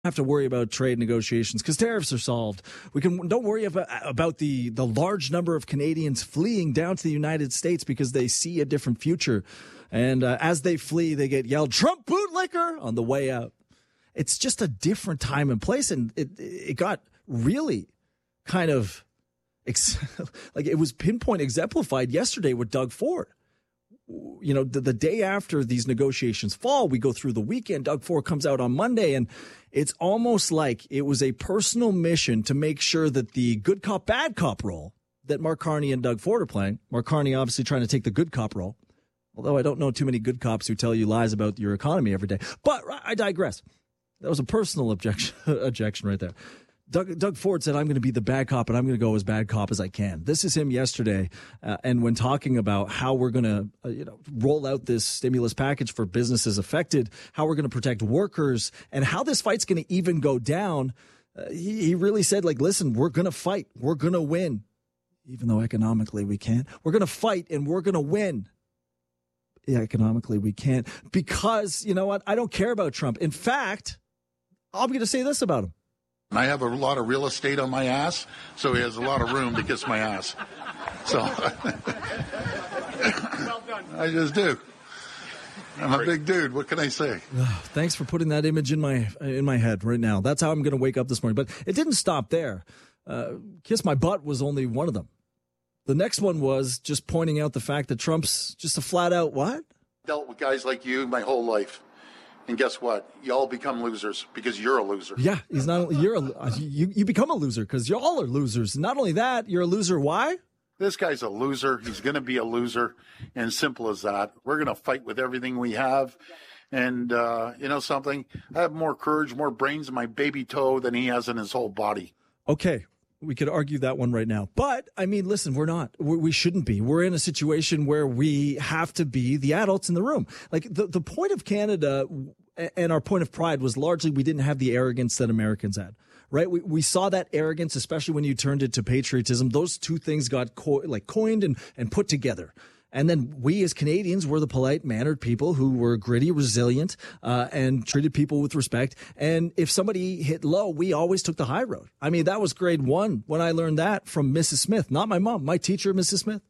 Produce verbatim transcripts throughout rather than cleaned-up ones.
have to worry about trade negotiations because tariffs are solved. We can don't worry about, about the, the large number of Canadians fleeing down to the United States because they see a different future. And uh, as they flee, they get yelled, "Trump bootlicker," on the way out. It's just a different time and place. And it, it got really kind of ex- like it was pinpoint exemplified yesterday with Doug Ford. You know, the, the day after these negotiations fall, we go through the weekend. Doug Ford comes out on Monday, and it's almost like it was a personal mission to make sure that the good cop, bad cop role that Mark Carney and Doug Ford are playing, Mark Carney obviously trying to take the good cop role, although I don't know too many good cops who tell you lies about your economy every day. But I digress. That was a personal objection, objection right there. Doug, Doug Ford said, "I'm going to be the bad cop, and I'm going to go as bad cop as I can." This is him yesterday. Uh, and when talking about how we're going to uh, you know, roll out this stimulus package for businesses affected, how we're going to protect workers, and how this fight's going to even go down, uh, he, he really said, like, listen, we're going to fight. We're going to win, even though economically we can't. We're going to fight, and we're going to win. Yeah, economically we can't. Because, you know what, I don't care about Trump. In fact, I'm going to say this about him. I have a lot of real estate on my ass, so he has a lot of room to kiss my ass. So I just do. I'm a big dude. What can I say? Thanks for putting that image in my in my head right now. That's how I'm going to wake up this morning. But it didn't stop there. Uh, kiss my butt was only one of them. The next one was just pointing out the fact that Trump's just a flat out what? Dealt with guys like you my whole life. And guess what? You all become losers because you're a loser. Yeah, he's not only you're a, you you become a loser because you all are losers. Not only that, you're a loser. Why? This guy's a loser. He's going to be a loser, and simple as that. We're going to fight with everything we have, and uh, you know something? I have more courage, more brains in my baby toe than he has in his whole body. Okay. We could argue that one right now. But, I mean, listen, we're not. We're, we shouldn't be. We're in a situation where we have to be the adults in the room. Like, the, the point of Canada and our point of pride was largely we didn't have the arrogance that Americans had, right? We we saw that arrogance, especially when you turned it to patriotism. Those two things got co- like coined and, and put together. And then we as Canadians were the polite, mannered people who were gritty, resilient, uh, and treated people with respect. And if somebody hit low, we always took the high road. I mean, that was grade one when I learned that from Missus Smith, not my mom, my teacher, Missus Smith.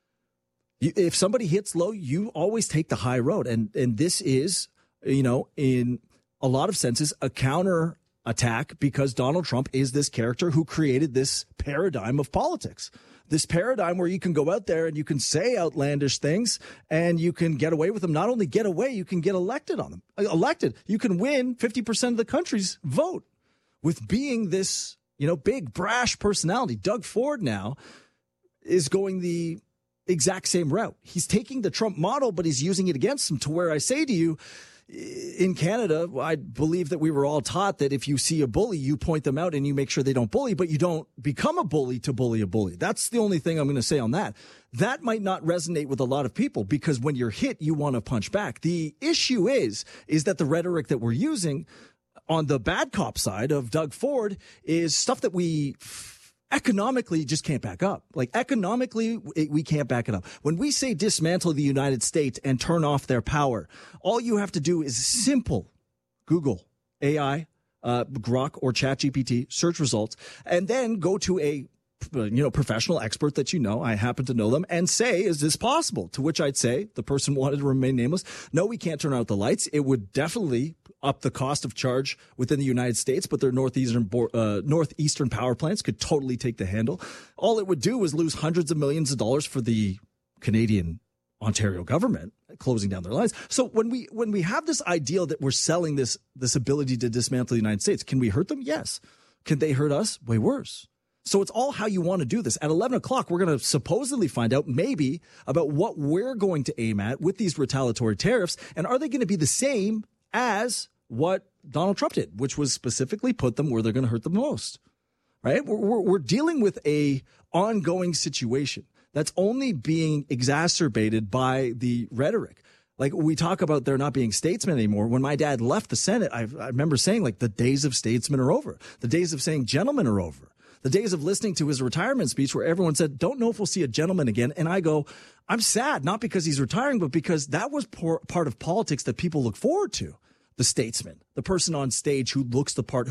You, if somebody hits low, you always take the high road. And, and this is, you know, in a lot of senses, a counter attack because Donald Trump is this character who created this paradigm of politics. This paradigm where you can go out there and you can say outlandish things and you can get away with them. Not only get away, you can get elected on them. Elected. You can win fifty percent of the country's vote with being this, you know, big, brash personality. Doug Ford now is going the exact same route. He's taking the Trump model, but he's using it against him to where I say to you, in Canada, I believe that we were all taught that if you see a bully, you point them out and you make sure they don't bully, but you don't become a bully to bully a bully. That's the only thing I'm going to say on that. That might not resonate with a lot of people because when you're hit, you want to punch back. The issue is, is that the rhetoric that we're using on the bad cop side of Doug Ford is stuff that we economically just can't back up. Like economically, we can't back it up. When we say dismantle the United States and turn off their power, all you have to do is simple Google A I, uh, Grok or ChatGPT, search results, and then go to a you know, professional expert that you know, I happen to know them, and say, is this possible? To which I'd say, the person wanted to remain nameless. No, we can't turn out the lights. It would definitely up the cost of charge within the United States, but their northeastern uh, northeastern power plants could totally take the handle. All it would do was lose hundreds of millions of dollars for the Canadian Ontario government closing down their lines. So when we when we have this ideal that we're selling this this ability to dismantle the United States, can we hurt them? Yes. Can they hurt us? Way worse. So it's all how you want to do this. At eleven o'clock, we're going to supposedly find out maybe about what we're going to aim at with these retaliatory tariffs. And are they going to be the same as what Donald Trump did, which was specifically put them where they're going to hurt the most, right? We're, we're, we're dealing with a ongoing situation that's only being exacerbated by the rhetoric. Like we talk about there not being statesmen anymore. When my dad left the Senate, I, I remember saying like the days of statesmen are over. The days of saying gentlemen are over. The days of listening to his retirement speech where everyone said, don't know if we'll see a gentleman again. And I go, I'm sad, not because he's retiring, but because that was por- part of politics that people look forward to. the statesman, the person on stage who looks the part,